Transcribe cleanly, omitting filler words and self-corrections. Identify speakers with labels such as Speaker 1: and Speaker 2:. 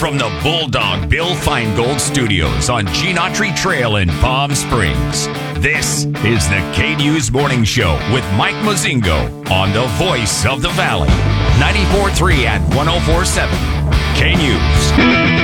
Speaker 1: from the Bulldog Bill Feingold Studios on Gene Autry Trail in Palm Springs, this is the K-News Morning Show with Mike Mozingo on the Voice of the Valley, 94.3 and 104.7 K-News.